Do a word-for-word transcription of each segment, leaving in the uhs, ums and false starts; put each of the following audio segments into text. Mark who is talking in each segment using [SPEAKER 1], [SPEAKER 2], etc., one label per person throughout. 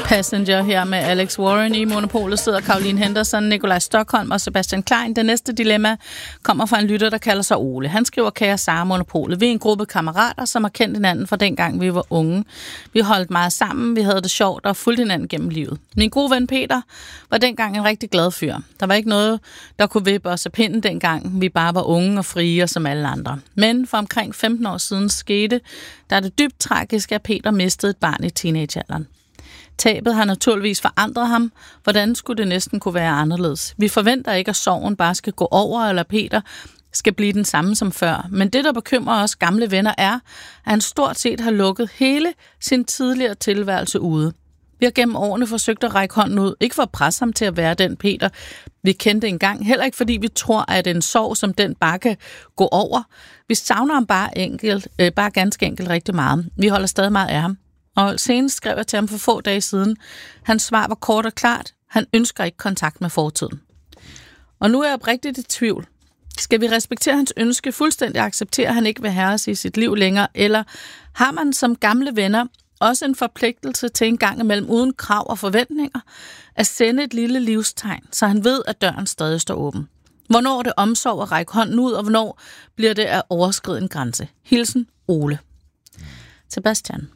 [SPEAKER 1] Passenger her med Alex Warren. I Monopolet sidder Caroline Henderson, Nikolaj Stockholm og Sebastian Klein. Det næste dilemma kommer fra en lytter, der kalder sig Ole. Han skriver: Kære Sara, Monopolet. Vi er en gruppe kammerater, som har kendt hinanden fra dengang vi var unge. Vi holdt meget sammen, vi havde det sjovt og fulgte hinanden gennem livet. Min gode ven Peter var dengang en rigtig glad fyr. Der var ikke noget, der kunne vippe os af pinden dengang. Vi bare var unge og frie som alle andre. Men for omkring femten år siden skete der er det dybt tragisk, at Peter mistede et barn i teenagealderen. Tabet har naturligvis forandret ham. Hvordan skulle det næsten kunne være anderledes? Vi forventer ikke, at sorgen bare skal gå over, eller Peter skal blive den samme som før. Men det, der bekymrer os gamle venner, er, at han stort set har lukket hele sin tidligere tilværelse ude. Vi har gennem årene forsøgt at række hånden ud, ikke for at presse ham til at være den Peter, vi kendte engang. Heller ikke fordi vi tror, at en sorg som den bare kan gå over. Vi savner ham bare, enkelt, øh, bare ganske enkelt rigtig meget. Vi holder stadig meget af ham. Og senest skrev jeg til ham for få dage siden. Hans svar var kort og klart. Han ønsker ikke kontakt med fortiden. Og nu er jeg oprigtigt i tvivl. Skal vi respektere hans ønske, fuldstændig acceptere, at han ikke vil herres i sit liv længere? Eller har man som gamle venner også en forpligtelse til en gang imellem uden krav og forventninger at sende et lille livstegn, så han ved, at døren stadig står åben? Hvornår er det omsorg at række hånden ud, og hvornår bliver det at overskride en grænse? Hilsen, Ole. Sebastian.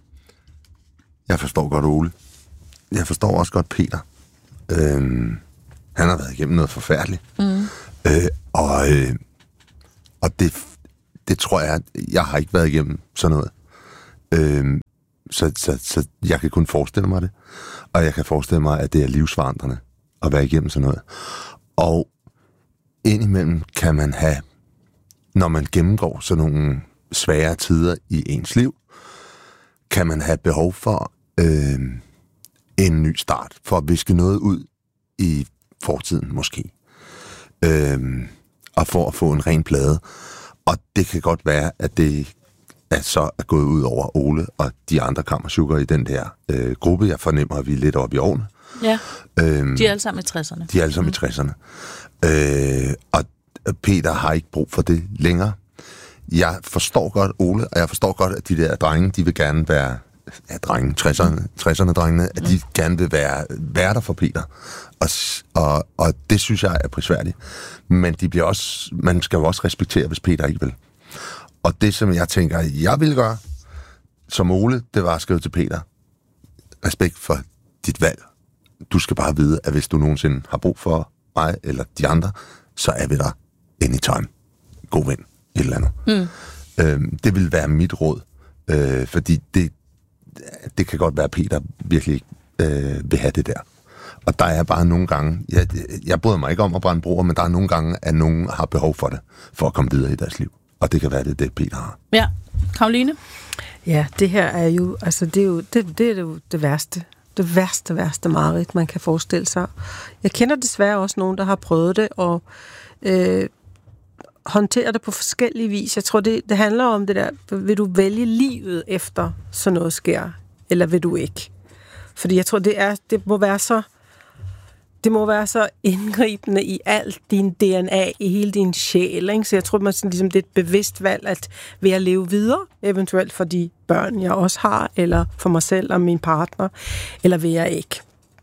[SPEAKER 2] Jeg forstår godt Ole. Jeg forstår også godt Peter. Øhm, han har været igennem noget forfærdeligt. Mm. Øh, og øh, og det, det tror jeg, jeg har ikke været igennem sådan noget. Øhm, så, så, så jeg kan kun forestille mig det. Og jeg kan forestille mig, at det er livsforandrende at være igennem sådan noget. Og indimellem kan man have, når man gennemgår sådan nogle svære tider i ens liv, kan man have behov for øh, en ny start, for at viske noget ud i fortiden måske. Øh, og for at få en ren plade. Og det kan godt være, at det er så er gået ud over Ole og de andre kammersukker i den der øh, gruppe. Jeg fornemmer, at vi er lidt oppe i årene.
[SPEAKER 1] Ja, øh, de er alle sammen i tresserne.
[SPEAKER 2] De er alle sammen mm. i tresserne. Øh, og Peter har ikke brug for det længere. Jeg forstår godt Ole, og jeg forstår godt, at de der drenge, de vil gerne være, ja, drenge, tresserne, tresserne drengene, at de gerne vil være værter for Peter. Og, og, og det synes jeg er prisværdigt. Men de bliver også, man skal jo også respektere, hvis Peter ikke vil. Og det, som jeg tænker, jeg vil gøre, som Ole, det var at skrive til Peter: respekt for dit valg. Du skal bare vide, at hvis du nogensinde har brug for mig eller de andre, så er vi der anytime. God ven. Et eller andet. Mm. Øhm, det vil være mit råd, øh, fordi det, det kan godt være, at Peter virkelig ikke øh, vil have det der. Og der er bare nogle gange, jeg, jeg bryder mig ikke om at brænde broer, men der er nogle gange, at nogen har behov for det, for at komme videre i deres liv. Og det kan være, det det, Peter har.
[SPEAKER 1] Ja. Caroline?
[SPEAKER 3] Ja, det her er jo, altså det er jo det, det, er jo det værste. Det værste, værste mareridt, man kan forestille sig. Jeg kender desværre også nogen, der har prøvet det, og øh, håndtere det på forskellige vis. Jeg tror, det, det handler om det der, vil du vælge livet efter sådan noget sker, eller vil du ikke? Fordi jeg tror, det, er, det må være så det må være så indgribende i alt din D N A, i hele din sjæl, ikke? Så jeg tror, man sådan, ligesom, det er et bevidst valg, at vil jeg leve videre, eventuelt for de børn, jeg også har, eller for mig selv og min partner, eller vil jeg ikke?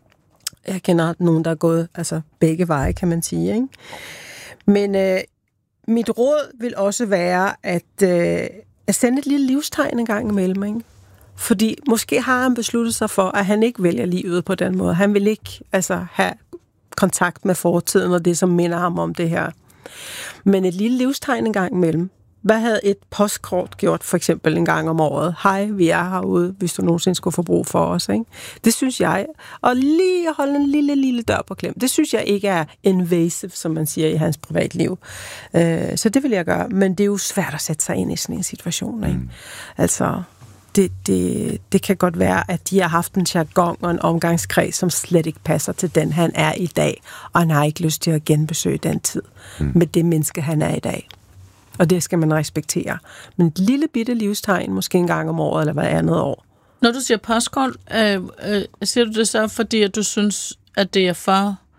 [SPEAKER 3] Jeg kender nogen, der er gået altså begge veje, kan man sige, ikke? Men øh, mit råd vil også være at, øh, at sende et lille livstegn en gang imellem, ikke? Fordi måske har han besluttet sig for, at han ikke vælger livet på den måde. Han vil ikke altså, have kontakt med fortiden og det, som minder ham om det her. Men et lille livstegn en gang imellem. Hvad havde et postkort gjort for eksempel en gang om året? Hej, vi er herude, hvis du nogensinde skulle få brug for os. Ikke? Det synes jeg. Og lige at holde en lille, lille dør på klem. Det synes jeg ikke er invasive, som man siger i hans privatliv. Øh, så det vil jeg gøre. Men det er jo svært at sætte sig ind i sådan en situation. Ikke? Mm. Altså, det, det, det kan godt være, at de har haft en jargon og en omgangskreds, som slet ikke passer til den, han er i dag. Og han har ikke lyst til at genbesøge den tid mm. med det menneske, han er i dag. Og det skal man respektere. Men et lille bitte livstegn, måske en gang om året, eller hver andet år.
[SPEAKER 1] Når du siger postkort, øh, øh, siger du det så, fordi at du synes, at det er for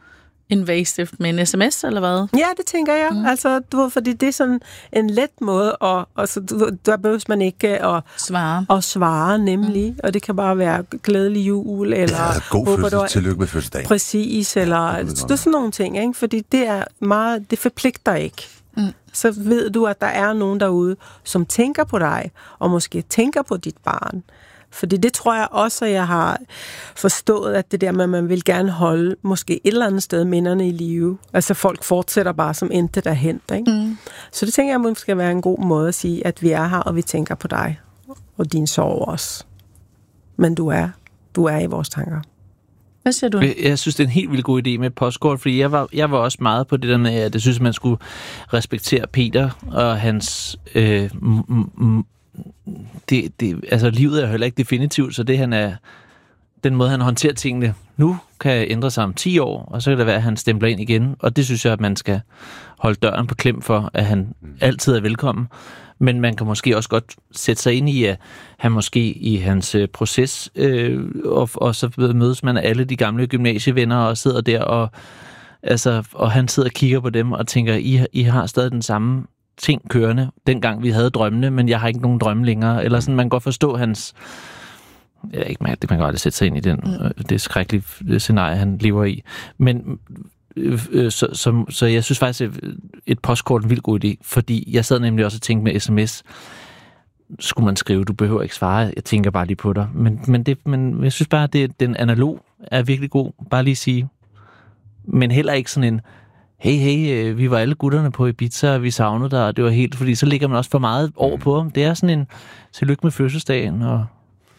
[SPEAKER 1] invasive med en sms, eller hvad?
[SPEAKER 3] Ja, det tænker jeg. Mm. Altså, du ved, fordi det er sådan en let måde, og, og så, du, der behøver man ikke at
[SPEAKER 1] svare,
[SPEAKER 3] at svare nemlig. Mm. Og det kan bare være glædelig jul, eller...
[SPEAKER 2] Ja, god fødsel, tillykke med fødselsdagen.
[SPEAKER 3] Præcis, eller... Ja, det, det er sådan nogle ting, ikke? Fordi det er meget... Det forpligter ikke. Mm. Så ved du, at der er nogen derude, som tænker på dig, og måske tænker på dit barn. Fordi det tror jeg også, at jeg har forstået, at det der med, at man vil gerne holde måske et eller andet sted minderne i live. Altså folk fortsætter bare som intet er hent, ikke? Mm. Så det tænker jeg måske skal være en god måde at sige, at vi er her, og vi tænker på dig. Og din sorg også. Men du er, du er i vores tanker.
[SPEAKER 1] Hvad siger du?
[SPEAKER 4] Jeg synes, det er en helt vildt god idé med et postkort, fordi jeg var, jeg var også meget på det der med, at jeg synes, man skulle respektere Peter og hans... Øh, m- m- det, det, altså, livet er heller ikke definitivt, så det han er... Den måde, han håndterer tingene nu, kan ændre sig om ti år, og så kan det være, at han stempler ind igen. Og det synes jeg, at man skal holde døren på klem for, at han altid er velkommen. Men man kan måske også godt sætte sig ind i, at han måske i hans øh, proces, øh, og, og så mødes man af alle de gamle gymnasievenner og sidder der, og, altså, og han sidder og kigger på dem og tænker, I, I har stadig den samme ting kørende, dengang vi havde drømmene, men jeg har ikke nogen drømme længere. Eller sådan, man kan godt forstå hans... Ja, ikke, man, det man kan aldrig sætte sig ind i den, mm. det skrækkelige scenarie, han lever i. Men øh, øh, så, så, så jeg synes faktisk, at et postkort er en vildt god idé, fordi jeg sad nemlig også og tænkte med sms, skulle man skrive, du behøver ikke svare, jeg tænker bare lige på dig. Men, men, det, men jeg synes bare, at det, den analog er virkelig god. Bare lige sige, men heller ikke sådan en, hey, hey, vi var alle gutterne på Ibiza, og vi savnede dig, og det var helt, fordi så ligger man også for meget over på ham. Det er sådan en, tillykke med fødselsdagen, og